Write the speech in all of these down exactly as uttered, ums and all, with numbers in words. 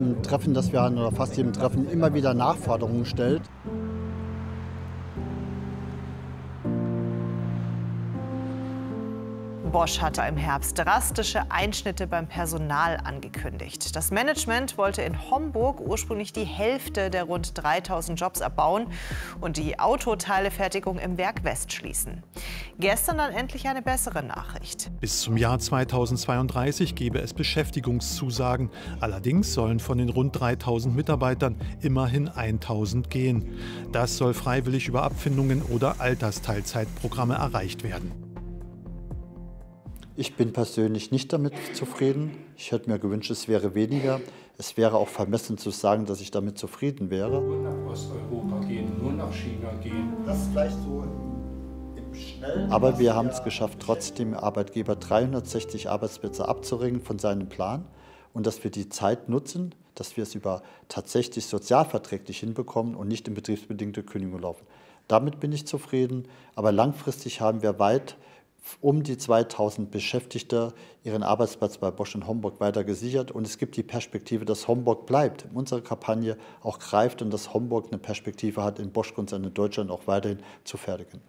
Ein Treffen, das wir hatten, oder fast jedem Treffen, immer wieder Nachforderungen stellt. Bosch hatte im Herbst drastische Einschnitte beim Personal angekündigt. Das Management wollte in Homburg ursprünglich die Hälfte der rund dreitausend Jobs abbauen und die Autoteilefertigung im Werk West schließen. Gestern dann endlich eine bessere Nachricht. Bis zum Jahr zweitausendzweiunddreißig gebe es Beschäftigungszusagen. Allerdings sollen von den rund dreitausend Mitarbeitern immerhin tausend gehen. Das soll freiwillig über Abfindungen oder Altersteilzeitprogramme erreicht werden. Ich bin persönlich nicht damit zufrieden. Ich hätte mir gewünscht, es wäre weniger. Es wäre auch vermessen zu sagen, dass ich damit zufrieden wäre. Nur nach Osteuropa gehen, nur nach China gehen. Das ist vielleicht so im Schnellen. Aber wir haben es geschafft, trotzdem Arbeitgeber dreihundertsechzig Arbeitsplätze abzuringen von seinem Plan. Und dass wir die Zeit nutzen, dass wir es über tatsächlich sozialverträglich hinbekommen und nicht in betriebsbedingte Kündigung laufen. Damit bin ich zufrieden. Aber langfristig haben wir weit um die zweitausend Beschäftigte ihren Arbeitsplatz bei Bosch in Homburg weiter gesichert. Und es gibt die Perspektive, dass Homburg bleibt, unsere Kampagne auch greift und dass Homburg eine Perspektive hat, in Bosch-Konzern in Deutschland auch weiterhin zu fertigen.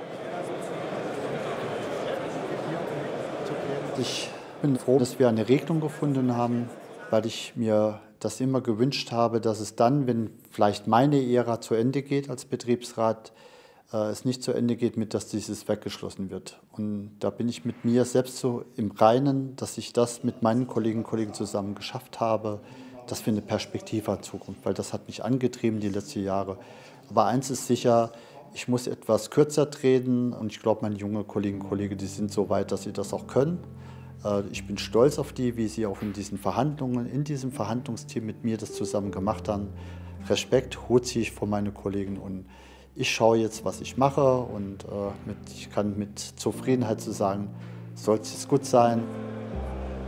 Ich bin froh, dass wir eine Regelung gefunden haben, weil ich mir das immer gewünscht habe, dass es dann, wenn vielleicht meine Ära zu Ende geht als Betriebsrat, es nicht zu Ende geht mit, dass dieses weggeschlossen wird. Und da bin ich mit mir selbst so im Reinen, dass ich das mit meinen Kolleginnen und Kollegen zusammen geschafft habe, dass wir eine Perspektive in Zukunft, weil das hat mich angetrieben die letzten Jahre. Aber eins ist sicher, ich muss etwas kürzer treten und ich glaube, meine jungen Kolleginnen und Kollegen, die sind so weit, dass sie das auch können. Ich bin stolz auf die, wie sie auch in diesen Verhandlungen, in diesem Verhandlungsteam mit mir das zusammen gemacht haben. Respekt, Hut ziehe ich vor meine Kollegen und ich schaue jetzt, was ich mache und äh, mit, ich kann mit Zufriedenheit zu sagen, soll es gut sein.